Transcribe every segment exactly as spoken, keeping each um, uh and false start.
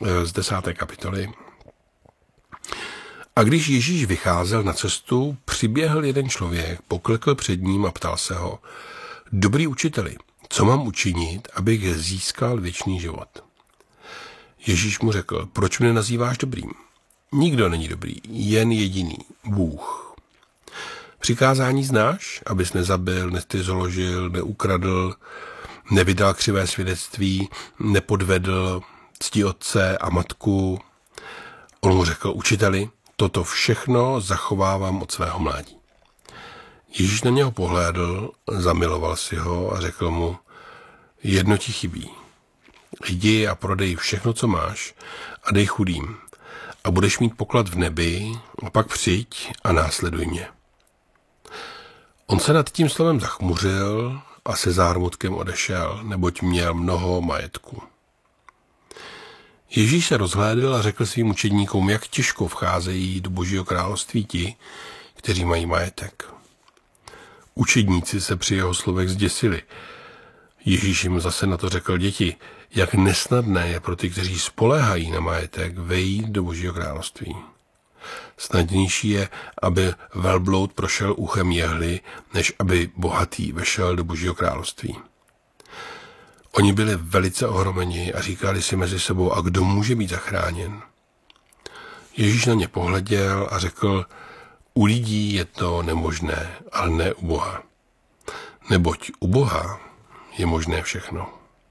z desáté kapitoly. A když Ježíš vycházel na cestu, přiběhl jeden člověk, poklekl před ním a ptal se ho: Dobrý učiteli, co mám učinit, abych získal věčný život? Ježíš mu řekl: Proč mne nazýváš dobrým? Nikdo není dobrý, jen jediný, Bůh. Přikázání znáš, abys nezabil, nestyzoložil, neukradl, nevydal křivé svědectví, nepodvedl, cti otce a matku. On mu řekl: Učiteli, toto všechno zachovávám od svého mládí. Ježíš na něho pohlédl, zamiloval si ho a řekl mu: Jedno ti chybí. Jdi a prodej všechno, co máš, a dej chudým, a budeš mít poklad v nebi, a pak přijď a následuj mě. On se nad tím slovem zachmuřil a se zármutkem odešel, neboť měl mnoho majetku. Ježíš se rozhlédl a řekl svým učedníkům, jak těžko vcházejí do Božího království ti, kteří mají majetek. Učedníci se při jeho slovech zděsili. Ježíš jim zase na to řekl: Děti, jak nesnadné je pro ty, kteří spoléhají na majetek, vejít do Božího království. Snadnější je, aby velbloud prošel uchem jehly, než aby bohatý vešel do Božího království. Oni byli velice ohromeni a říkali si mezi sebou: A kdo může být zachráněn? Ježíš na ně pohleděl a řekl: U lidí je to nemožné, ale ne u Boha. Neboť u Boha je možné všechno.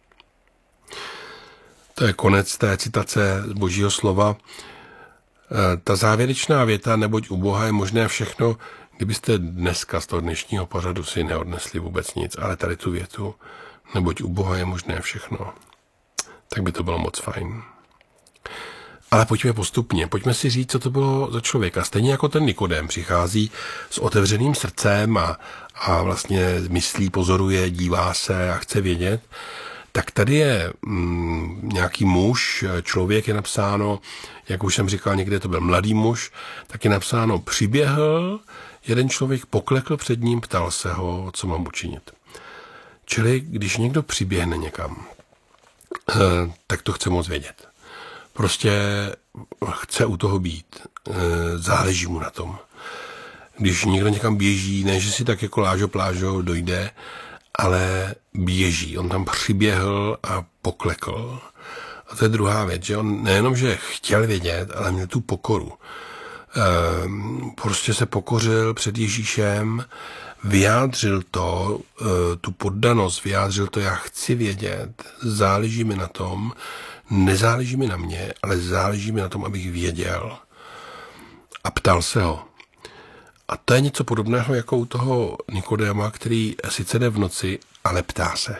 To je konec té citace z Božího slova. Ta závěrečná věta, neboť u Boha je možné všechno, kdybyste dneska z toho dnešního pořadu si neodnesli vůbec nic, ale tady tu větu, neboť u Boha je možné všechno, tak by to bylo moc fajn. Ale pojďme postupně, pojďme si říct, co to bylo za člověka. Stejně jako ten Nikodém přichází s otevřeným srdcem a, a vlastně myslí, pozoruje, dívá se a chce vědět, tak tady je mm, nějaký muž, člověk je napsáno, jak už jsem říkal, někde to byl mladý muž, tak je napsáno: Přiběhl jeden člověk, poklekl před ním, ptal se ho, co mám učinit. Čili když někdo přiběhne někam, tak to chce moc vědět. Prostě chce u toho být, záleží mu na tom. Když někdo někam běží, ne, že si tak jako lážo plážo dojde, ale běží. On tam přiběhl a poklekl. A to je druhá věc, že on nejenom, že chtěl vědět, ale měl tu pokoru. Prostě se pokořil před Ježíšem, vyjádřil to, tu poddanost, vyjádřil to: já chci vědět, záleží mi na tom, nezáleží mi na mě, ale záleží mi na tom, abych věděl. A ptal se ho. A to je něco podobného jako u toho Nikodéma, který sice jde v noci, ale ptá se.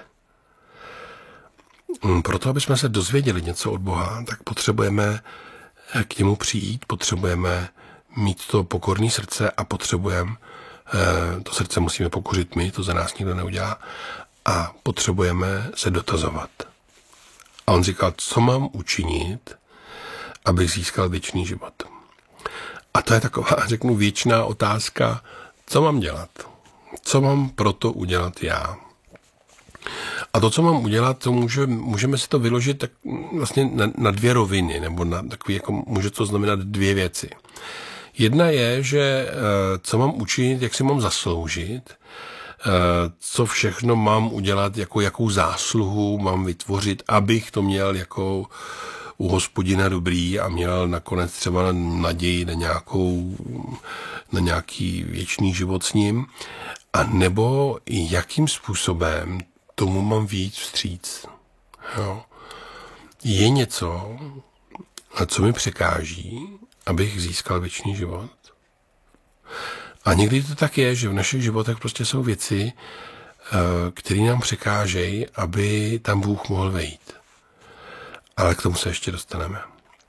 Proto, aby jsme se dozvěděli něco od Boha, tak potřebujeme k němu přijít, potřebujeme mít to pokorné srdce a potřebujeme, to srdce musíme pokořit my, to za nás nikdo neudělá, a potřebujeme se dotazovat. A on říkal: co mám učinit, abych získal věčný život? A to je taková, řeknu, věčná otázka, co mám dělat? Co mám proto udělat já? A to, co mám udělat, to může, můžeme si to vyložit tak vlastně na, na dvě roviny, nebo na takový, jako může to znamenat dvě věci. Jedna je, že co mám učinit, jak si mám zasloužit, co všechno mám udělat, jako jakou zásluhu mám vytvořit, abych to měl jako u Hospodina dobrý a měl nakonec třeba naději na, nějakou, na nějaký věčný život s ním, a nebo jakým způsobem tomu mám víc vstříc. Jo. Je něco, co mi překáží, abych získal věčný život. A někdy to tak je, že v našich životech prostě jsou věci, které nám překážejí, aby tam Bůh mohl vejít. Ale k tomu se ještě dostaneme.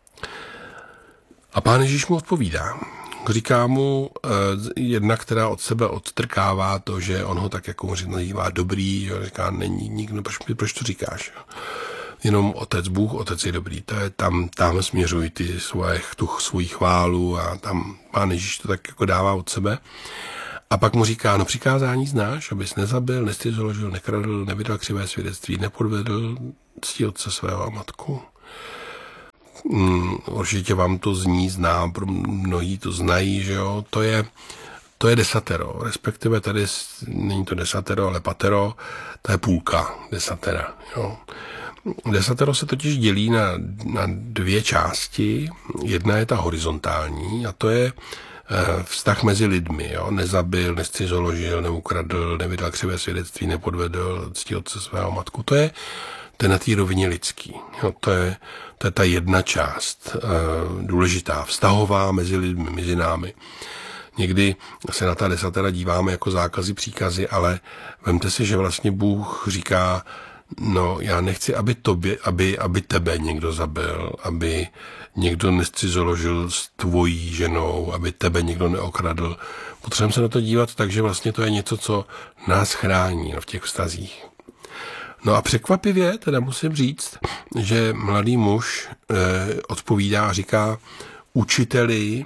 A Pán Ježíš mu odpovídá. Říká mu jedna, která od sebe odtrkává to, že on ho tak jako nazývá dobrý, že říká, není nikdo, proč, proč to říkáš? Jenom Otec Bůh, Otec je dobrý, to je tam, tam směřují ty svoje, tu svoji chválu a tam Pán Ježíš to tak jako dává od sebe. A pak mu říká, no přikázání znáš, abys nezabil, nestyzoložil, nekradl, nevydal křivé svědectví, nepodvedl cti otce svého a matku. mm, určitě vám to zní, zná, pro mnohí to znají, že jo, to je, to je desatero, respektive tady není to desatero, ale patero, to je půlka desatera, jo. Desatero se totiž dělí na, na dvě části. Jedna je ta horizontální a to je e, vztah mezi lidmi. Jo? Nezabil, nescizoložil, neukradl, nevydal křivé svědectví, nepodvedl ctí otce svého matku. To je, to je na té rovině lidský. Jo? To, je, to je ta jedna část e, důležitá, vztahová mezi lidmi, mezi námi. Někdy se na ta desatera díváme jako zákazy, příkazy, ale vemte si, že vlastně Bůh říká, no, já nechci, aby tobě, aby, aby tebe někdo zabil, aby někdo nescizoložil s tvojí ženou, aby tebe někdo neokradl. Potřebujeme se na to dívat tak, že vlastně to je něco, co nás chrání v těch vztazích. No a překvapivě teda musím říct, že mladý muž eh, odpovídá a říká, učiteli,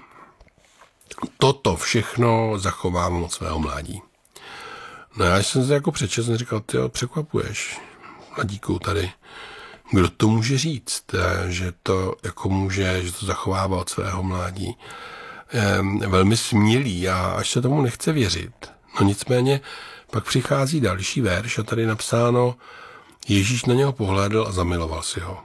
toto všechno zachovávám od svého mládí. No já jsem se jako přečetl a říkal, ty překvapuješ. Mladíku tady, kdo to může říct, že to jako může, že to zachovává od svého mládí. Je velmi smělý a až se tomu nechce věřit. No nicméně pak přichází další verš a tady je napsáno, Ježíš na něho pohlédl a zamiloval si ho.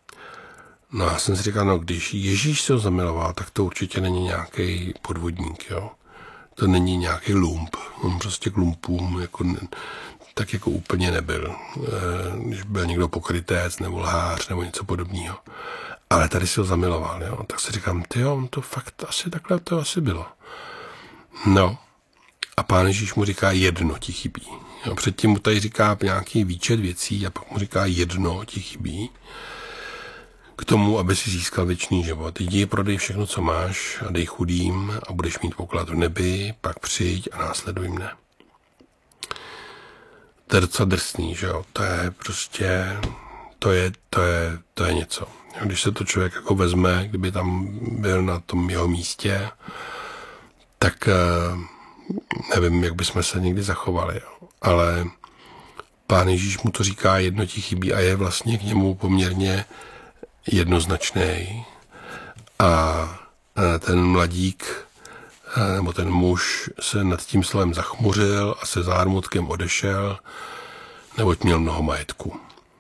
No já jsem si říkal, no když Ježíš se ho zamiloval, tak to určitě není nějaký podvodník, jo. To není nějaký lump. On prostě k lumpům jako tak jako úplně nebyl, když byl někdo pokrytec nebo lhář nebo něco podobného. Ale tady si ho zamiloval, jo? Tak si říkám, tyjo, to fakt asi takhle to asi bylo. No a Pán Ježíš mu říká, jedno ti chybí. Jo? Předtím mu tady říká nějaký výčet věcí a pak mu říká, jedno ti chybí. K tomu, aby si získal věčný život. Jdi, prodej všechno, co máš a dej chudým a budeš mít poklad v nebi, pak přijď a následuj mne. To je docela drsný, že jo, to je prostě, to je, to je, to je něco. Když se to člověk jako vezme, kdyby tam byl na tom jeho místě, tak nevím, jak bychom se někdy zachovali, jo. Ale Pán Ježíš mu to říká, jedno ti chybí a je vlastně k němu poměrně jednoznačný. A ten mladík nebo ten muž se nad tím slovem zachmuřil a se zármutkem odešel, neboť měl mnoho majetku.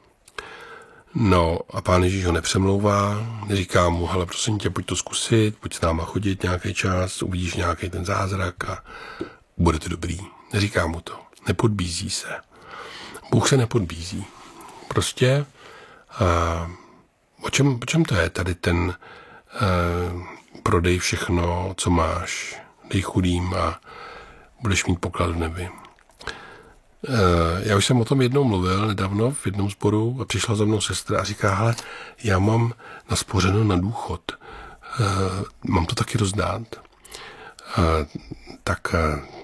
No a Pán Ježíš ho nepřemlouvá, neříká mu, hele, prosím tě, pojď to zkusit, pojď s náma chodit nějaký čas, uvidíš nějaký ten zázrak a bude to dobrý. Neříká mu to, nepodbízí se. Bůh se nepodbízí. Prostě a, o, čem, o čem to je tady ten a, prodej všechno, co máš, dej chudým a budeš mít poklad v nebi. Já už jsem o tom jednou mluvil nedávno v jednom sboru a přišla za mnou sestra a říká, hele, já mám naspořeno na důchod. Mám to taky rozdát? Tak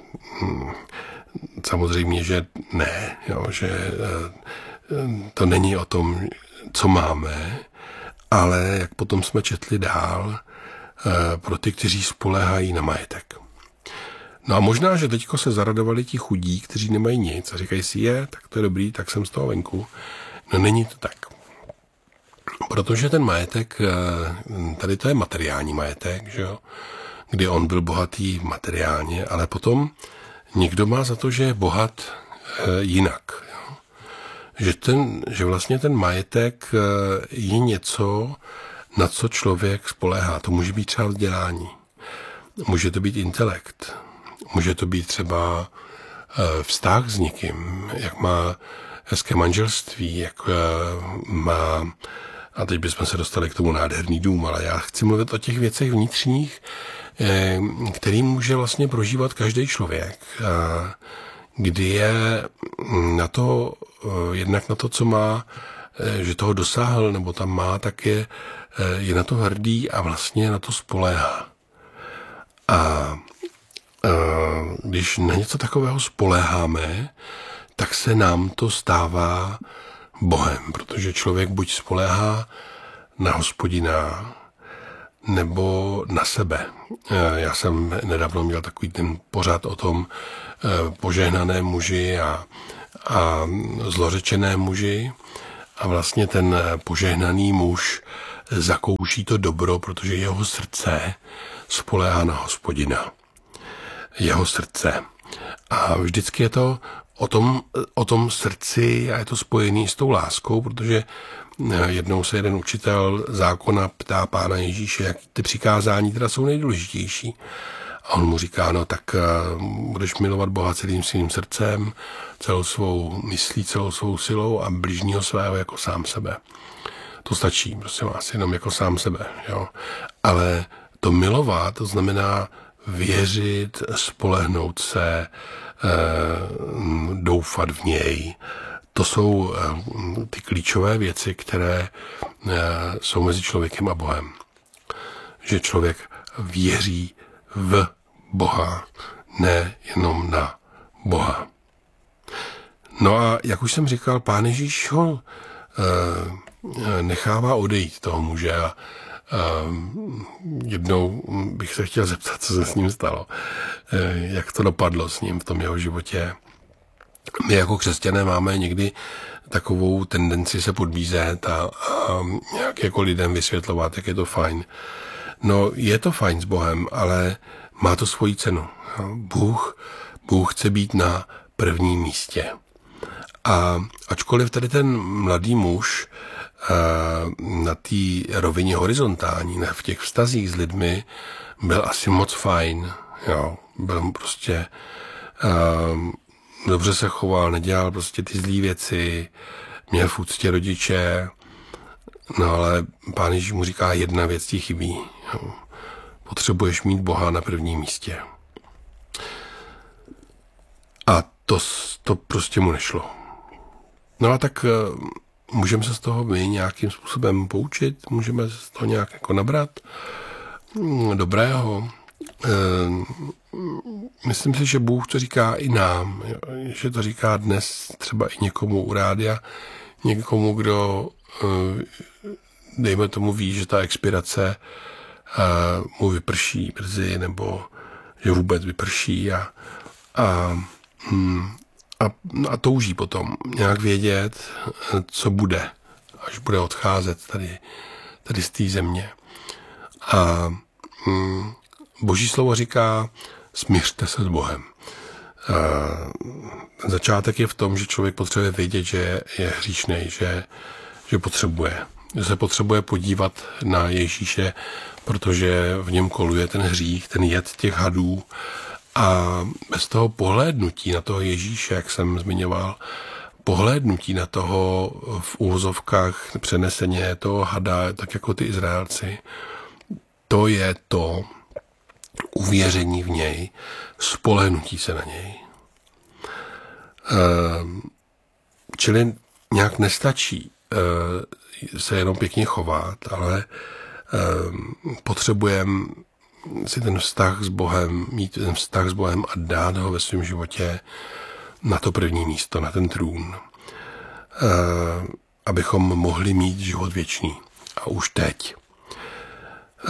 samozřejmě, že ne, jo, že to není o tom, co máme, ale jak potom jsme četli dál, pro ty, kteří spoléhají na majetek. No a možná, že teďko se zaradovali ti chudí, kteří nemají nic a říkají si, je, tak to je dobrý, tak jsem z toho venku. No není to tak. Protože ten majetek, tady to je materiální majetek, že jo, kdy on byl bohatý materiálně, ale potom někdo má za to, že je bohat jinak. Jo. Že, ten, že vlastně ten majetek je něco, na co člověk spoléhá. To může být třeba vzdělání. Může to být intelekt. Může to být třeba vztah s někým, jak má hezké manželství, jak má, a teď bychom se dostali k tomu nádherný dům, ale já chci mluvit o těch věcech vnitřních, který může vlastně prožívat každý člověk, kdy je na to, jednak na to, co má, že toho dosáhl, nebo tam má, tak je, je na to hrdý a vlastně na to spoléhá. A když na něco takového spoléháme, tak se nám to stává Bohem, protože člověk buď spoléhá na Hospodina, nebo na sebe. Já jsem nedávno měl takový ten pořad o tom požehnané muži a, a zlořečené muži a vlastně ten požehnaný muž zakouší to dobro, protože jeho srdce spoléhá na Hospodina. Jeho srdce. A vždycky je to o tom, o tom srdci a je to spojený s tou láskou, protože jednou se jeden učitel zákona ptá Pána Ježíše, jak ty přikázání teda jsou nejdůležitější. A on mu říká, no tak budeš milovat Boha celým svým srdcem, celou svou myslí, celou svou silou a bližního svého jako sám sebe. To stačí, prosím vás, jenom jako sám sebe. Jo? Ale to milovat, to znamená věřit, spolehnout se, doufat v něj. To jsou ty klíčové věci, které jsou mezi člověkem a Bohem. Že člověk věří v Boha, ne jenom na Boha. No a jak už jsem říkal, Pán Ježíš ho nechává odejít toho muže a jednou bych se chtěl zeptat, co se s ním stalo. Jak to dopadlo s ním v tom jeho životě. My jako křesťané máme někdy takovou tendenci se podbízet a, a nějak jako lidem vysvětlovat, jak je to fajn. No, je to fajn s Bohem, ale má to svoji cenu. Bůh, Bůh chce být na prvním místě. A ačkoliv tady ten mladý muž na té rovině horizontální, v těch vztazích s lidmi, byl asi moc fajn. Jo, byl prostě uh, dobře se choval, nedělal prostě ty zlý věci, měl v úctě rodiče, no ale Pán Ježíš mu říká, jedna věc ti chybí. Jo. Potřebuješ mít Boha na prvním místě. A to, to prostě mu nešlo. No a tak uh, můžeme se z toho my nějakým způsobem poučit, můžeme se z toho nějak jako nabrat dobrého. Myslím si, že Bůh to říká i nám, že to říká dnes třeba i někomu u rádia, někomu, kdo, dejme tomu, ví, že ta expirace mu vyprší brzy, nebo že vůbec vyprší a, a A, a touží potom nějak vědět, co bude, až bude odcházet tady, tady z té země. A hm, Boží slovo říká, smířte se s Bohem. A ten začátek je v tom, že člověk potřebuje vědět, že je hříšnej, že, že potřebuje. Že se potřebuje podívat na Ježíše, protože v něm koluje ten hřích, ten jed těch hadů. A bez toho pohlédnutí na toho Ježíše, jak jsem zmiňoval, pohlédnutí na toho v úvozovkách přeneseně toho hada, tak jako ty Izraelci, to je to uvěření v něj, spolehnutí se na něj. Čili nějak nestačí se jenom pěkně chovat, ale potřebujeme si ten vztah s Bohem, mít ten vztah s Bohem a dát ho ve svém životě na to první místo, na ten trůn. E, abychom mohli mít život věčný. A už teď. E,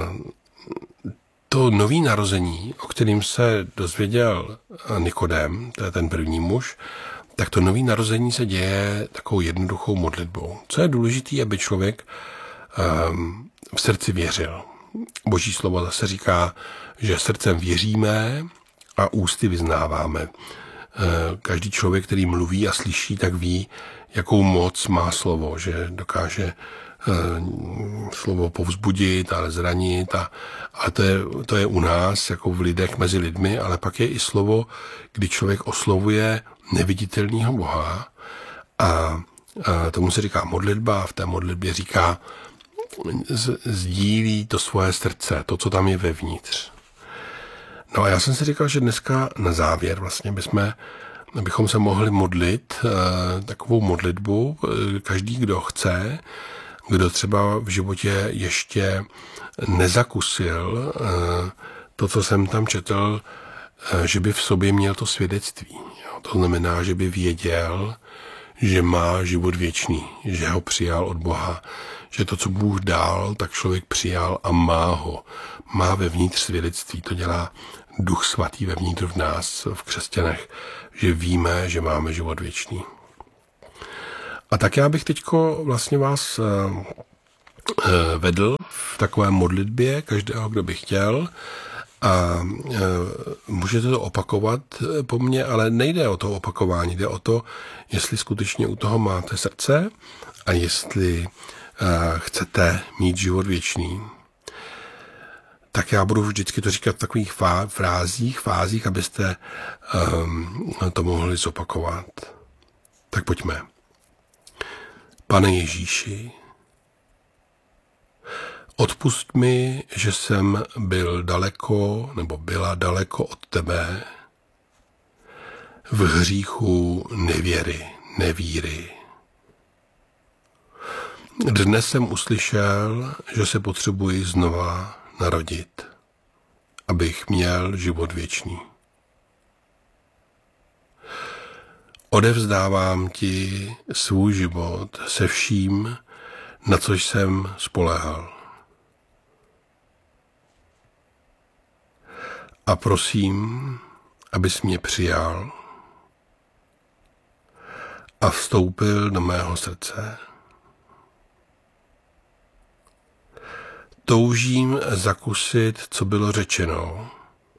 to nový narození, o kterým se dozvěděl Nikodém, to je ten první muž, tak to nový narození se děje takovou jednoduchou modlitbou. Co je důležité, aby člověk e, v srdci věřil. Boží slovo zase říká, že srdcem věříme a ústy vyznáváme. Každý člověk, který mluví a slyší, tak ví, jakou moc má slovo, že dokáže slovo povzbudit, ale zranit. A, a to, je, to je u nás, jako v lidech, mezi lidmi, ale pak je i slovo, kdy člověk oslovuje neviditelného Boha a, a tomu se říká modlitba a v té modlitbě říká, sdílí to svoje srdce, to, co tam je vevnitř. No a já jsem si říkal, že dneska na závěr vlastně bychom, bychom se mohli modlit eh, takovou modlitbu, eh, každý, kdo chce, kdo třeba v životě ještě nezakusil eh, to, co jsem tam četl, eh, že by v sobě měl to svědectví. Jo, to znamená, že by věděl, že má život věčný, že ho přijal od Boha, že to, co Bůh dal, tak člověk přijal a má ho. Má vevnitř svědectví, to dělá Duch Svatý vevnitř v nás, v křesťanech, že víme, že máme život věčný. A tak já bych teďko vlastně vás vedl v takové modlitbě každého, kdo by chtěl. A můžete to opakovat po mně, ale nejde o to opakování, jde o to, jestli skutečně u toho máte srdce a jestli chcete mít život věčný. Tak já budu vždycky to říkat v takových frázích, fázích, abyste um, to mohli zopakovat. Tak pojďme. Pane Ježíši, odpusť mi, že jsem byl daleko, nebo byla daleko od tebe v hříchu nevěry, nevíry. Dnes jsem uslyšel, že se potřebuji znova narodit, abych měl život věčný. Odevzdávám ti svůj život se vším, na což jsem spoléhal. A prosím, abys mě přijal a vstoupil do mého srdce. Toužím zakusit, co bylo řečeno,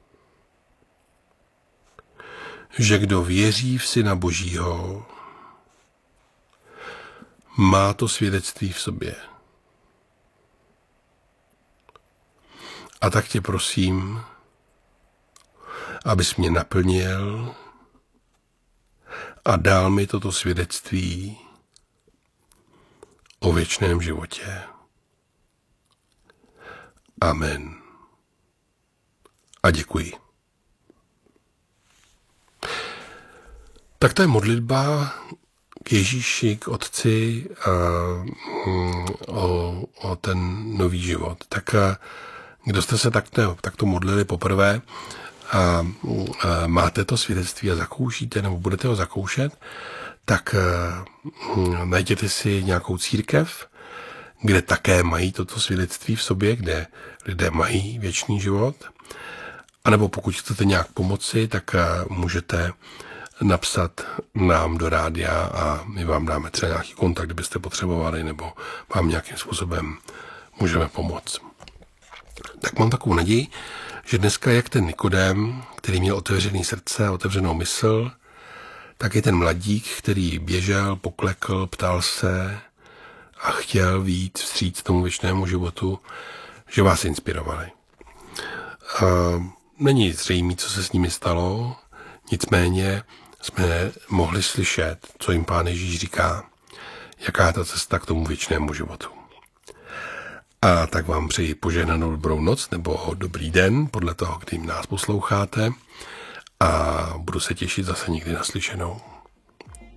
že kdo věří v Syna Božího, má to svědectví v sobě. A tak tě prosím, abys mě naplnil a dal mi toto svědectví o věčném životě. Amen. A děkuji. Tak to je modlitba k Ježíši, k Otci a, o, o ten nový život. Tak a, kdo jste se takto, takto modlili poprvé a, a máte to svědectví a zakoušíte, nebo budete ho zakoušet, tak a, najděte si nějakou církev, kde také mají toto svědectví v sobě, kde lidé mají věčný život. A nebo pokud chcete nějak pomoci, tak můžete napsat nám do rádia a my vám dáme třeba nějaký kontakt, kdybyste potřebovali, nebo vám nějakým způsobem můžeme pomoct. Tak mám takovou naději, že dneska jak ten Nikodém, který měl otevřený srdce, otevřenou mysl, tak i ten mladík, který běžel, poklekl, ptal se a chtěl vyjít vstříc tomu věčnému životu, že vás inspirovali. A není zřejmé, co se s nimi stalo, nicméně jsme mohli slyšet, co jim Pán Ježíš říká, jaká je ta cesta k tomu věčnému životu. A tak vám přeji požehnanou dobrou noc nebo dobrý den, podle toho, kdy nás posloucháte, a budu se těšit zase někdy naslyšenou.